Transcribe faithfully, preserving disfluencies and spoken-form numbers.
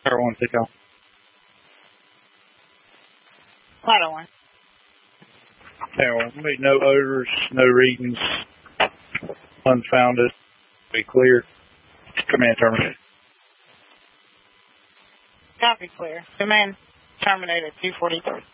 Tower one, take off. Tower one. Tower one, wait, no odors, no readings, unfounded, be clear. Command terminated. Copy, clear. Command terminated, two forty-three.